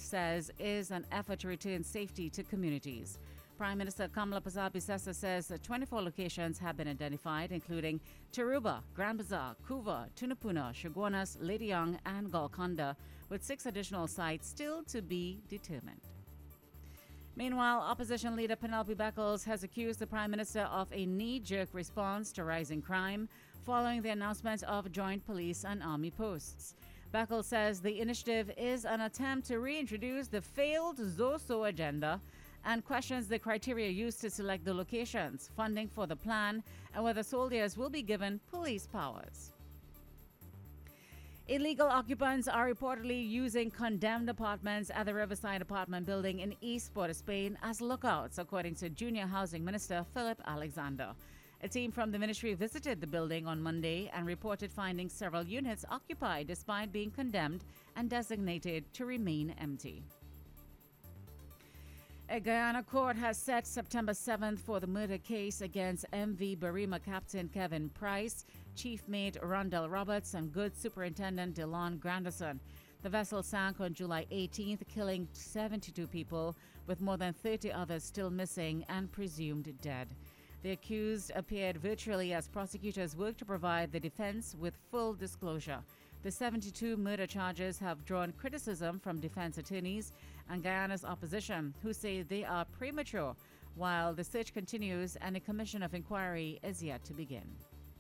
says is an effort to return safety to communities. Prime Minister Kamala Prasad-Bissessa says that 24 locations have been identified, including Taruba, Grand Bazaar, Couva, Tunapuna, Chaguanas, Lady Young, and Golconda, with 6 additional sites still to be determined. Meanwhile, opposition leader Penelope Beckles has accused the Prime Minister of a knee-jerk response to rising crime following the announcement of joint police and army posts. Beckles says the initiative is an attempt to reintroduce the failed Zoso agenda and questions the criteria used to select the locations, funding for the plan, and whether soldiers will be given police powers. Illegal occupants are reportedly using condemned apartments at the Riverside apartment building in East Port of Spain as lookouts, according to Junior Housing Minister Philip Alexander. A team from the ministry visited the building on Monday and reported finding several units occupied despite being condemned and designated to remain empty. A Guyana court has set September 7th for the murder case against MV Barima Captain Kevin Price, chief mate Rondell Roberts, and goods superintendent Delon Granderson. The vessel sank on July 18th, killing 72 people, with more than 30 others still missing and presumed dead. The accused appeared virtually as prosecutors worked to provide the defense with full disclosure. The 72 murder charges have drawn criticism from defense attorneys and Guyana's opposition, who say they are premature, while the search continues and a commission of inquiry is yet to begin.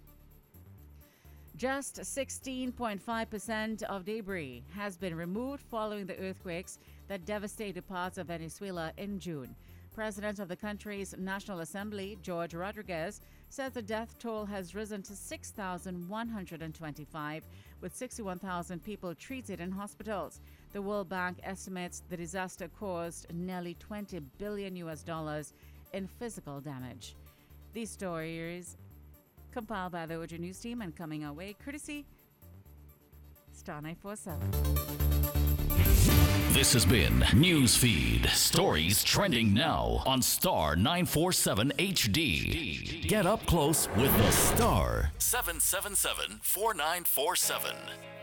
Just 16.5% of debris has been removed following the earthquakes that devastated parts of Venezuela in June. President of the country's National Assembly, George Rodriguez, says the death toll has risen to 6,125, with 61,000 people treated in hospitals. The World Bank estimates the disaster caused nearly $20 billion in physical damage. These stories compiled by the OJ News team and coming our way courtesy Star 947. This has been Newsfeed. Stories trending now on Star 947 HD. Get up close with the Star 777-4947.